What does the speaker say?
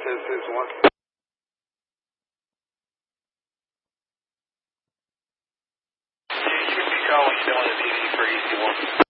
221. You can be calling down at 80 for easy one.